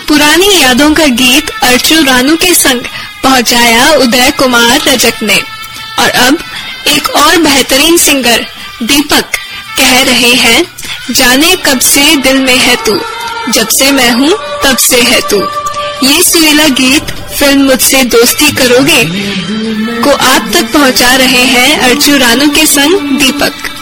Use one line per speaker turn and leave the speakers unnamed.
पुरानी यादों का गीत अर्चू रानू के संग पहुंचाया उदय कुमार रजक ने। और अब एक और बेहतरीन सिंगर दीपक कह रहे हैं, जाने कब से दिल में है तू, जब से मैं हूँ तब से है तू। ये सुरीला गीत फिल्म मुझसे दोस्ती करोगे को आप तक पहुंचा रहे हैं अर्चू रानू के संग दीपक।